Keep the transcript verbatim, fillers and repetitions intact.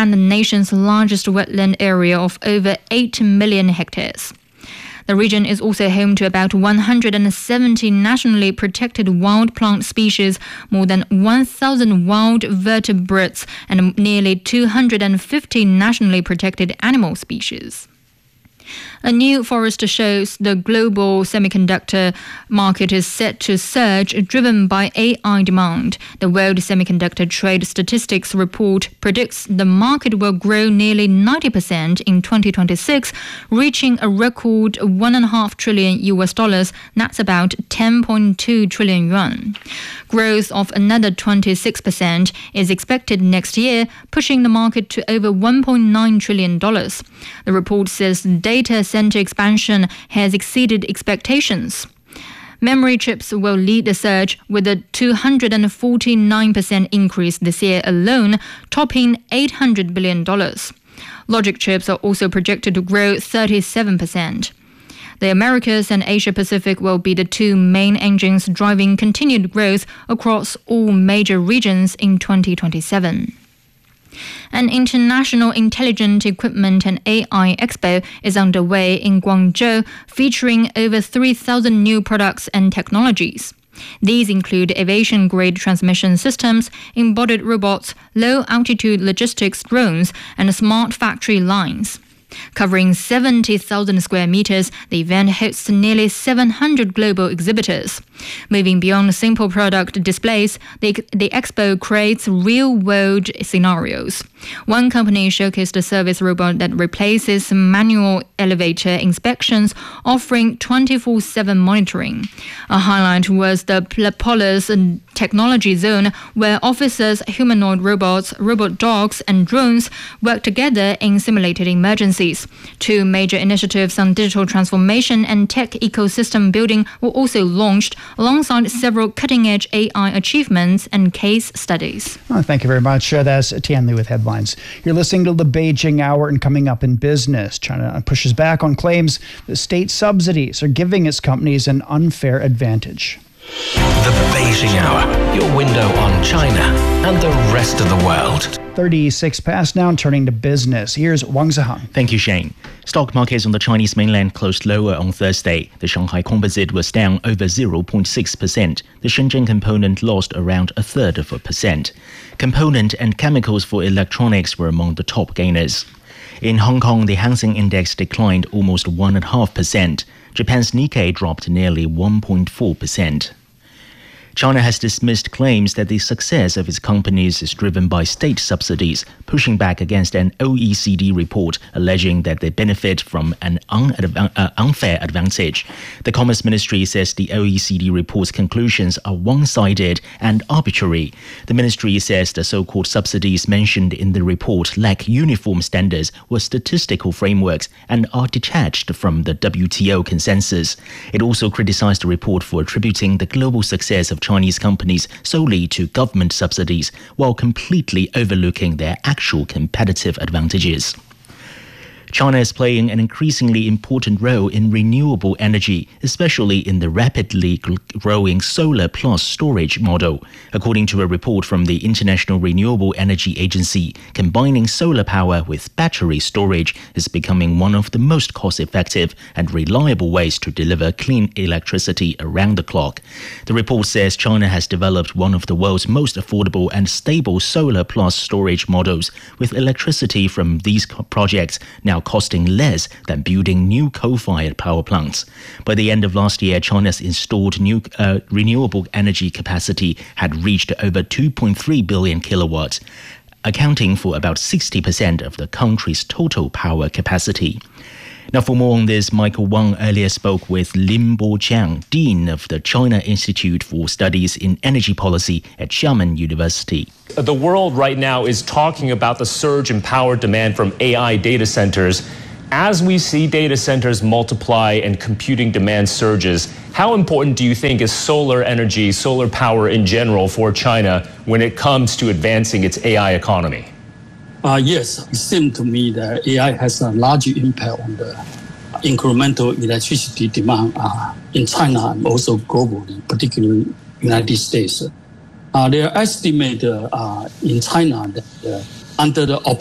and the nation's largest wetland area of over eight million hectares. The region is also home to about one hundred seventy nationally protected wild plant species, more than one thousand wild vertebrates, and nearly two hundred fifty nationally protected animal species. A new forest shows the global semiconductor market is set to surge, driven by A I demand. The World Semiconductor Trade Statistics Report predicts the market will grow nearly ninety percent in twenty twenty-six, reaching a record one point five trillion U S dollars. That's about ten point two trillion yuan. Growth of another twenty-six percent is expected next year, pushing the market to over one point nine trillion dollars. The report says data center expansion has exceeded expectations. Memory chips will lead the surge, with a two hundred forty-nine percent increase this year alone, topping eight hundred billion dollars. Logic chips are also projected to grow thirty-seven percent. The Americas and Asia Pacific will be the two main engines driving continued growth across all major regions in twenty twenty-seven. An international intelligent equipment and A I expo is underway in Guangzhou, featuring over three thousand new products and technologies. These include aviation-grade transmission systems, embodied robots, low-altitude logistics drones, and smart factory lines. Covering seventy thousand square meters, the event hosts nearly seven hundred global exhibitors. Moving beyond simple product displays, the, the expo creates real-world scenarios. One company showcased a service robot that replaces manual elevator inspections, offering twenty-four seven monitoring. A highlight was the Polis Technology Zone, where officers, humanoid robots, robot dogs, and drones work together in simulated emergencies. Two major initiatives on digital transformation and tech ecosystem building were also launched, alongside several cutting-edge A I achievements and case studies. Oh, thank you very much. Uh, that's Tian Li with headlines. You're listening to the Beijing Hour, and coming up in business, China pushes back on claims that state subsidies are giving its companies an unfair advantage. The Beijing Hour, your window on China and the rest of the world. thirty-six past now, turning to business. Here's Wang Zihang. Thank you, Shane. Stock markets on the Chinese mainland closed lower on Thursday. The Shanghai Composite was down over zero point six percent. The Shenzhen Component lost around a third of a percent. Component and chemicals for electronics were among the top gainers. In Hong Kong, the Hang Seng Index declined almost one point five percent. Japan's Nikkei dropped nearly one point four percent. China has dismissed claims that the success of its companies is driven by state subsidies, pushing back against an O E C D report alleging that they benefit from an unadv- uh, unfair advantage. The Commerce Ministry says the O E C D report's conclusions are one-sided and arbitrary. The ministry says the so-called subsidies mentioned in the report lack uniform standards or statistical frameworks and are detached from the W T O consensus. It also criticized the report for attributing the global success of Chinese companies solely to government subsidies, while completely overlooking their actual competitive advantages. China is playing an increasingly important role in renewable energy, especially in the rapidly growing solar plus storage model. According to a report from the International Renewable Energy Agency, combining solar power with battery storage is becoming one of the most cost-effective and reliable ways to deliver clean electricity around the clock. The report says China has developed one of the world's most affordable and stable solar plus storage models, with electricity from these projects now costing less than building new coal-fired power plants. By the end of last year, China's installed new uh, renewable energy capacity had reached over two point three billion kilowatts, accounting for about sixty percent of the country's total power capacity. Now, for more on this, Michael Wang earlier spoke with Lin Boqiang, Dean of the China Institute for Studies in Energy Policy at Xiamen University. The world right now is talking about the surge in power demand from A I data centers. As we see data centers multiply and computing demand surges, how important do you think is solar energy, solar power in general for China when it comes to advancing its A I economy? Uh, yes, it seems to me that A I has a large impact on the incremental electricity demand uh, in China and also globally, particularly in the United States. Uh, they are estimated uh, in China that uh, under the